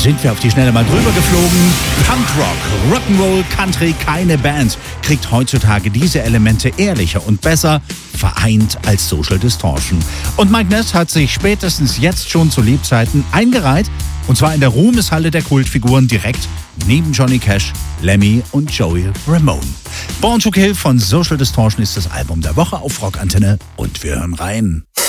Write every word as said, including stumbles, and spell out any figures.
sind wir auf die Schnelle mal drüber geflogen. Punkrock, Rock'n'Roll, Country, keine Band kriegt heutzutage diese Elemente ehrlicher und besser vereint als Social Distortion. Und Mike Ness hat sich spätestens jetzt schon zu Lebzeiten eingereiht, und zwar in der Ruhmeshalle der Kultfiguren direkt neben Johnny Cash, Lemmy und Joey Ramone. Born to Kill von Social Distortion ist das Album der Woche auf Rockantenne und wir hören rein.